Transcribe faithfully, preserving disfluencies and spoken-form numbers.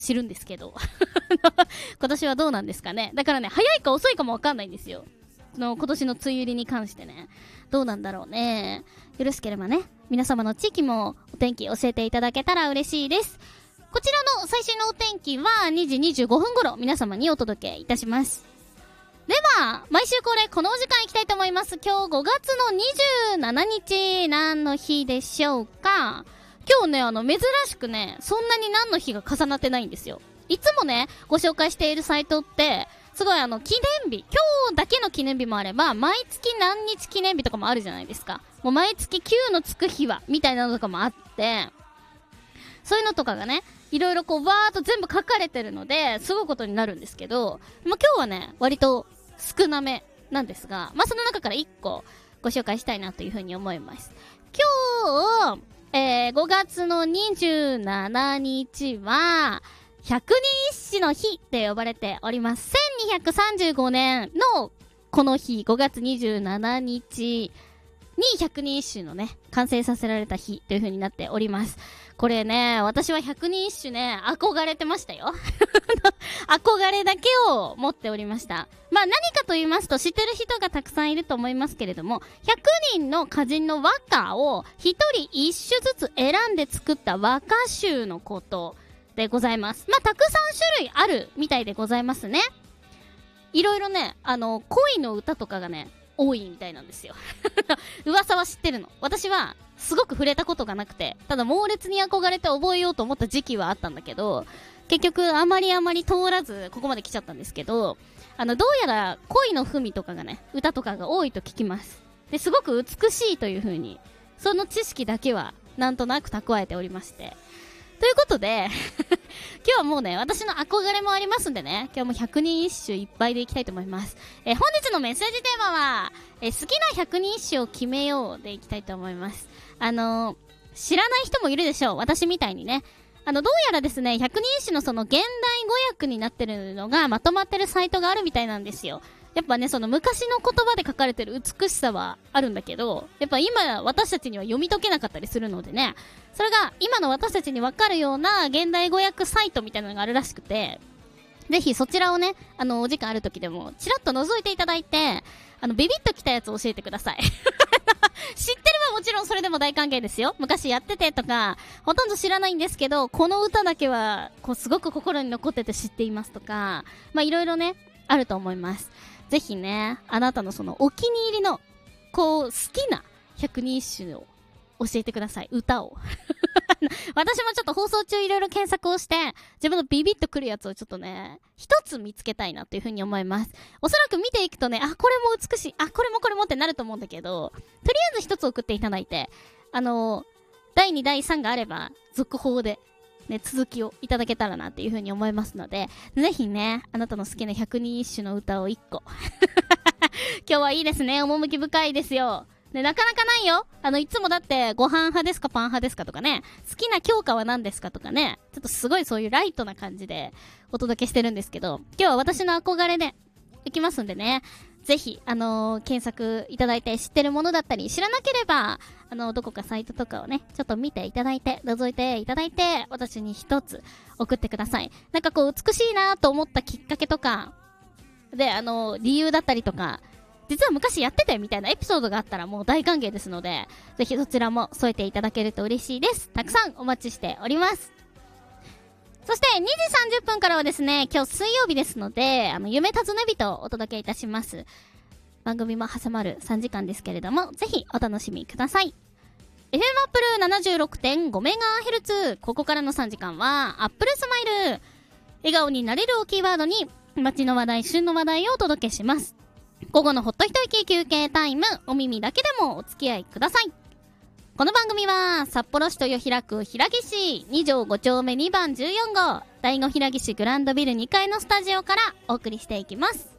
知るんですけど今年はどうなんですかね。だからね、早いか遅いかもわかんないんですよ、の今年の梅雨入りに関してね。どうなんだろうね。よろしければね、皆様の地域もお天気教えていただけたら嬉しいです。こちらの最新のお天気はにじにじゅうごふん頃皆様にお届けいたします。では毎週恒例このお時間いきたいと思います。今日ごがつのにじゅうしちにち何の日でしょうか。今日ね、あの珍しくね、そんなに何の日が重なってないんですよ。いつもねご紹介しているサイトってすごいあの記念日、今日だけの記念日もあれば毎月何日記念日とかもあるじゃないですか。もう毎月きゅうのつく日はみたいなのとかもあって、そういうのとかがねいろいろこうバーっと全部書かれてるのですごいことになるんですけど、まあ、今日はね割と少なめなんですが、まあその中からいっこご紹介したいなというふうに思います。今日、えー、ごがつのにじゅうしちにちは百人一首の日って呼ばれております。せんにひゃくさんじゅうごねんのこの日ごがつにじゅうしちにちに百人一首のね完成させられた日という風になっております。これね、私は百人一首ね憧れてましたよ憧れだけを持っておりました。まあ何かと言いますと、知ってる人がたくさんいると思いますけれども、ひゃくにんの歌人の和歌をひとりいっしゅずつ選んで作った和歌集のことでございます。まあたくさん種類あるみたいでございますね。いろいろね、あの恋の歌とかがね多いみたいなんですよ噂は知ってるの。私はすごく触れたことがなくて、ただ猛烈に憧れて覚えようと思った時期はあったんだけど、結局あまりあまり通らずここまで来ちゃったんですけど、あのどうやら恋の文とかがね歌とかが多いと聞きます。ですごく美しいという風にその知識だけはなんとなく蓄えておりまして、ということで今日はもうね私の憧れもありますんでね、今日も百人一首いっぱいでいきたいと思います。えー、本日のメッセージテーマは、えー、好きな百人一首を決めようでいきたいと思います。あのー、知らない人もいるでしょう、私みたいにね。あのどうやらですね、百人一首のその現代語訳になってるのがまとまってるサイトがあるみたいなんですよ。やっぱね、その昔の言葉で書かれてる美しさはあるんだけど、やっぱ今私たちには読み解けなかったりするのでね、それが今の私たちに分かるような現代語訳サイトみたいなのがあるらしくて、ぜひそちらをね、あのお時間ある時でもチラッと覗いていただいて、あのビビッときたやつを教えてください知ってればもちろんそれでも大歓迎ですよ。昔やっててとかほとんど知らないんですけど、この歌だけはこうすごく心に残ってて知っていますとか、まあいろいろねあると思います。ぜひね、あなたのそのお気に入りのこう好きな百人一首を教えてください、歌を私もちょっと放送中いろいろ検索をして自分のビビッとくるやつをちょっとね一つ見つけたいなっていう風に思います。おそらく見ていくとね、あこれも美しい、あこれもこれもってなると思うんだけど、とりあえず一つ送っていただいて、あのだいにだいさんがあれば続報でね、続きをいただけたらなっていう風に思いますので、ぜひねあなたの好きな百人一首の歌をいっこ今日はいいですね、趣深いですよね。なかなかないよ。あのいつもだってご飯派ですかパン派ですかとかね、好きな教科は何ですかとかね、ちょっとすごいそういうライトな感じでお届けしてるんですけど、今日は私の憧れでいきますんでね、ぜひ、あのー、検索いただいて知ってるものだったり、知らなければ、あのー、どこかサイトとかをね、ちょっと見ていただいて、覗いていただいて、私に一つ送ってください。なんかこう、美しいなと思ったきっかけとか、で、あのー、理由だったりとか、実は昔やっててみたいなエピソードがあったらもう大歓迎ですので、ぜひそちらも添えていただけると嬉しいです。たくさんお待ちしております。そしてにじさんじゅっぷんからはですね、今日水曜日ですので、あの夢尋ね人をお届けいたします。番組も挟まるさんじかんですけれども、ぜひお楽しみください。 エフエム アップル ななじゅうろくてんご メガヘルツ、ここからのさんじかんはアップルスマイル、笑顔になれるをキーワードに街の話題、旬の話題をお届けします。午後のほっと一息休憩タイム、お耳だけでもお付き合いください。この番組は札幌市豊平区平岸に条ご丁目にばんじゅうよん号第五平岸グランドビルにかいのスタジオからお送りしていきます。